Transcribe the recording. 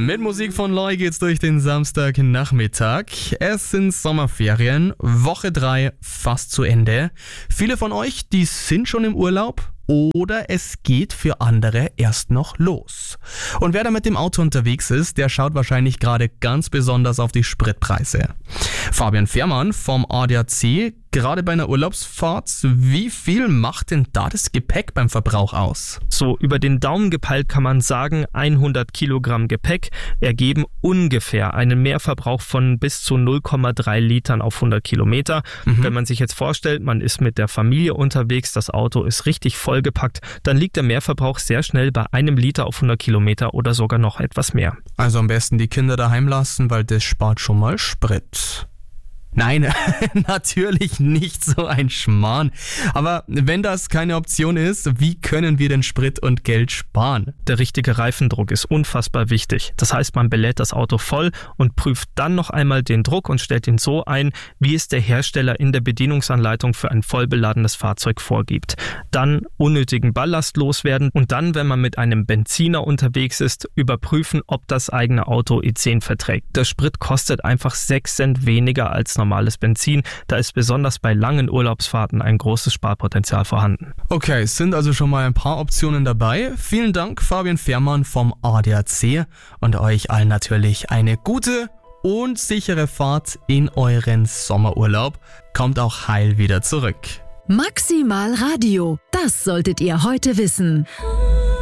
Mit Musik von Loy geht's durch den Samstagnachmittag. Es sind Sommerferien, Woche 3 fast zu Ende. Viele von euch, die sind schon im Urlaub oder es geht für andere erst noch los. Und wer da mit dem Auto unterwegs ist, der schaut wahrscheinlich gerade ganz besonders auf die Spritpreise. Fabian Fährmann vom ADAC, gerade bei einer Urlaubsfahrt, wie viel macht denn da das Gepäck beim Verbrauch aus? So über den Daumen gepeilt kann man sagen, 100 Kilogramm Gepäck ergeben ungefähr einen Mehrverbrauch von bis zu 0,3 Litern auf 100 Kilometer. Wenn man sich jetzt vorstellt, man ist mit der Familie unterwegs, das Auto ist richtig vollgepackt, dann liegt der Mehrverbrauch sehr schnell bei 1 Liter auf 100 Kilometer oder sogar noch etwas mehr. Also am besten die Kinder daheim lassen, weil das spart schon mal Sprit. Nein, natürlich nicht so ein Schmarrn. Aber wenn das keine Option ist, wie können wir denn Sprit und Geld sparen? Der richtige Reifendruck ist unfassbar wichtig. Das heißt, man belädt das Auto voll und prüft dann noch einmal den Druck und stellt ihn so ein, wie es der Hersteller in der Bedienungsanleitung für ein vollbeladenes Fahrzeug vorgibt. Dann unnötigen Ballast loswerden und dann, wenn man mit einem Benziner unterwegs ist, überprüfen, ob das eigene Auto E10 verträgt. Der Sprit kostet einfach 6 Cent weniger als normales Benzin. Da ist besonders bei langen Urlaubsfahrten ein großes Sparpotenzial vorhanden. Okay, es sind also schon mal ein paar Optionen dabei. Vielen Dank, Fabian Fährmann vom ADAC, und euch allen natürlich eine gute und sichere Fahrt in euren Sommerurlaub. Kommt auch heil wieder zurück. Maximal Radio, das solltet ihr heute wissen.